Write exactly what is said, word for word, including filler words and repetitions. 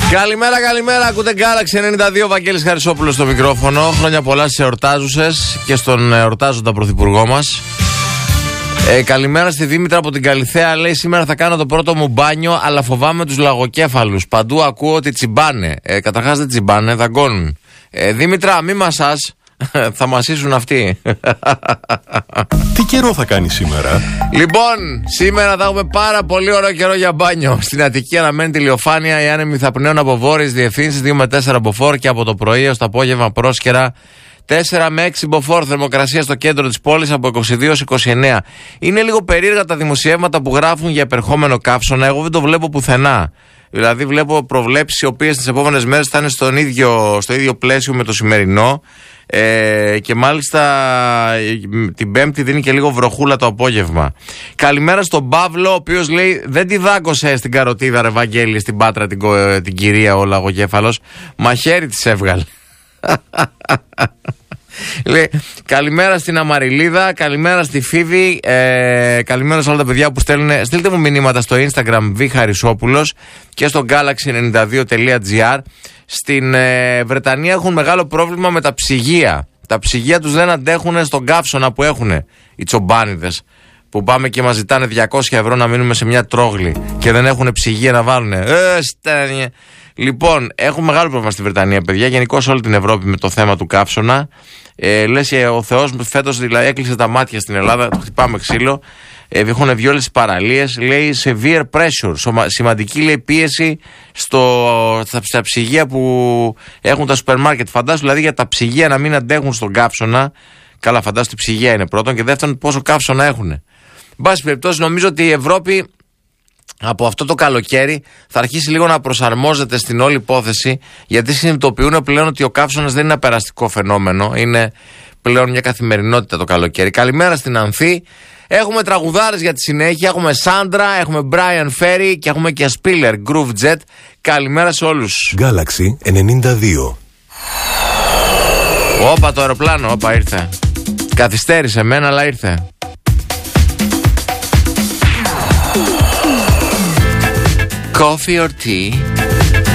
Καλημέρα, καλημέρα. Ακούτε Galaxy ενενήντα δύο, Βαγγέλης Χαρισόπουλος στο μικρόφωνο. Χρόνια πολλά στις εορτάζουσες και στον εορτάζοντα πρωθυπουργό μας. Ε, καλημέρα στη Δήμητρα από την Καλιθέα. Λέει: σήμερα θα κάνω το πρώτο μου μπάνιο, αλλά φοβάμαι τους λαγοκέφαλους. Παντού ακούω ότι τσιμπάνε. Ε, καταρχάς δεν τσιμπάνε, δαγκώνουν. Ε, Δήμητρα, μη μασάς. Θα μασίσουν αυτοί. Τι καιρό θα κάνει σήμερα? Λοιπόν, σήμερα θα έχουμε πάρα πολύ ωραίο καιρό για μπάνιο. Στην Αττική αναμένεται ηλιοφάνεια. Οι άνεμοι θα πνέουν από βόρειες διευθύνσεις δύο με τέσσερα μποφόρ και από το πρωί ως το απόγευμα πρόσκαιρα τέσσερα με έξι μποφόρ. Θερμοκρασία στο κέντρο της πόλης από είκοσι δύο έως είκοσι εννέα. Είναι λίγο περίεργα τα δημοσιεύματα που γράφουν για επερχόμενο καύσωνα. Εγώ δεν το βλέπω πουθενά. Δηλαδή βλέπω προβλέψεις οι οποίες τις επόμενες μέρες θα είναι στον ίδιο, στο ίδιο πλαίσιο με το σημερινό. Ε, και μάλιστα την Πέμπτη δίνει και λίγο βροχούλα το απόγευμα. Καλημέρα στον Παύλο, ο οποίος λέει: δεν τη δάκωσε στην καροτίδα, ρε Βαγγέλη, στην Πάτρα την, την κυρία ο λαγοκέφαλος. Μαχαίρι της έβγαλε. Λέει, καλημέρα στην Αμαριλίδα, καλημέρα στη Φίβη, ε, καλημέρα σε όλα τα παιδιά που στέλνουν. Στείλτε μου μηνύματα στο Instagram Β Χαρισόπουλος και στο galaxy ενενήντα δύο τελεία τζι άρ. Στην ε, Βρετανία έχουν μεγάλο πρόβλημα με τα ψυγεία. Τα ψυγεία τους δεν αντέχουν στον καύσωνα που έχουν οι τσομπάνιδες. Που πάμε και μας ζητάνε διακόσια ευρώ να μείνουμε σε μια τρόγλη και δεν έχουν ψυγεία να βάλουν. Ε, στένια. Λοιπόν, έχουν μεγάλο πρόβλημα στη Βρετανία, παιδιά. Γενικώς σε όλη την Ευρώπη με το θέμα του καύσωνα. Ε, λες και ο Θεός φέτος δηλαδή έκλεισε τα μάτια στην Ελλάδα. Το χτυπάμε ξύλο. Ε, έχουν βγει όλες τις παραλίες. Λέει severe pressure. Σωμα, σημαντική λέει πίεση στο, στα, στα ψυγεία που έχουν τα σούπερ μάρκετ. Φαντάσου δηλαδή για τα ψυγεία να μην αντέχουν στον καύσωνα. Καλά, φαντάσου τι ψυγεία είναι πρώτον. Και δεύτερον, πόσο καύσωνα έχουν. Εν πάση περιπτώσει, νομίζω ότι η Ευρώπη από αυτό το καλοκαίρι θα αρχίσει λίγο να προσαρμόζεται στην όλη υπόθεση, γιατί συνειδητοποιούν πλέον ότι ο καύσωνας δεν είναι ένα περαστικό φαινόμενο, είναι πλέον μια καθημερινότητα το καλοκαίρι. Καλημέρα στην Ανθή. Έχουμε τραγουδάρες για τη συνέχεια, έχουμε Σάντρα, έχουμε Brian Ferry και έχουμε και Spiller, Groove Jet. Καλημέρα σε όλους. Galaxy ενενήντα δύο. Όπα το αεροπλάνο, όπα ήρθε. Καθυστέρησε εμένα, αλλά ήρθε. Coffee or tea?